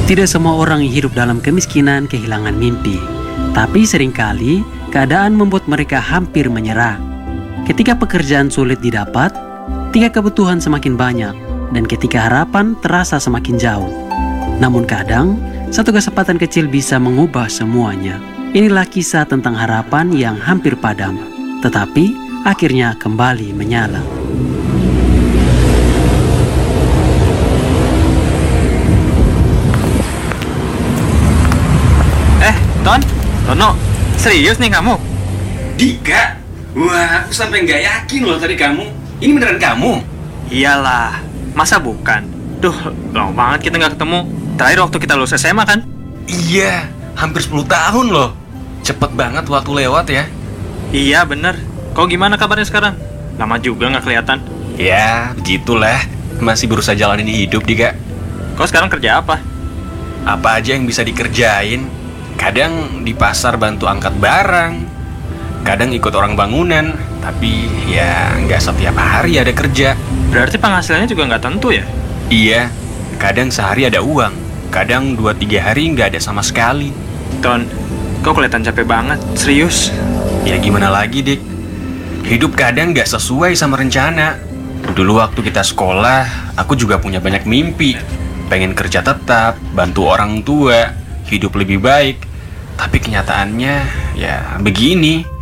Tidak semua orang yang hidup dalam kemiskinan kehilangan mimpi, tapi seringkali keadaan membuat mereka hampir menyerah. Ketika pekerjaan sulit didapat, ketika kebutuhan semakin banyak, dan ketika harapan terasa semakin jauh. Namun kadang, satu kesempatan kecil bisa mengubah semuanya. Inilah kisah tentang harapan yang hampir padam, tetapi akhirnya kembali menyala. Tono, serius nih kamu? Dika? Wah, aku sampai nggak yakin loh tadi kamu. Ini beneran kamu? Iyalah, masa bukan? Duh, lama banget kita nggak ketemu. Terakhir waktu kita lulus SMA kan? Iya, hampir 10 tahun loh. Cepet banget waktu lewat ya. Iya bener. Kok gimana kabarnya sekarang? Lama juga nggak kelihatan. Ya, begitulah. Masih berusaha jalanin hidup, Dika. Kok sekarang kerja apa? Apa aja yang bisa dikerjain. Kadang di pasar bantu angkat barang, kadang ikut orang bangunan, tapi ya nggak setiap hari ada kerja. Berarti penghasilannya juga nggak tentu ya? Iya, kadang sehari ada uang, kadang 2-3 hari nggak ada sama sekali. Ton, kok kelihatan capek banget, serius? Ya gimana lagi, Dik? Hidup kadang nggak sesuai sama rencana. Dulu waktu kita sekolah, aku juga punya banyak mimpi. Pengen kerja tetap, bantu orang tua, hidup lebih baik. Tapi kenyataannya ya begini.